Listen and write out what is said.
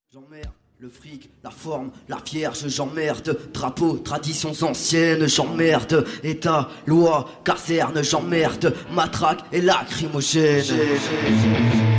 J'emmerde le fric, la forme, la vierge, j'emmerde. Drapeau, traditions anciennes, j'emmerde. État, loi, caserne, j'emmerde. Matraque et lacrymogène.